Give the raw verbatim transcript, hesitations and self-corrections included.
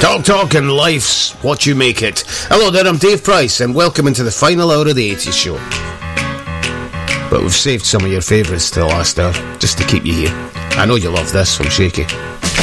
Talk Talk and life's what you make it. Hello there, I'm Dave Price and welcome into the final hour of the eighties show. But we've saved some of your favourites to the last hour, just to keep you here. I know you love this from Shaky.